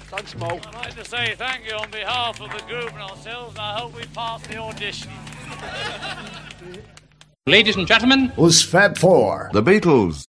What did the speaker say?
Thanks, Mo. I'd like to say thank you on behalf of the group and ourselves, and I hope we pass the audition. Ladies and gentlemen, Us Fab Four. The Beatles.